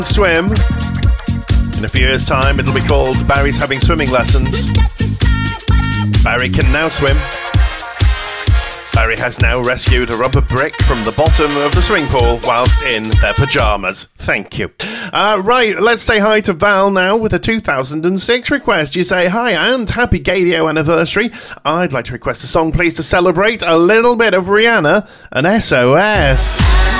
swim. In a few years' time, it'll be called Barry's Having Swimming Lessons. Barry can now swim. Barry has now rescued a rubber brick from the bottom of the swimming pool whilst in their pyjamas. Thank you. Right, let's say hi to Val now with a 2006 request. You say, hi and happy Gadio anniversary. I'd like to request a song, please, to celebrate a little bit of Rihanna and SOS.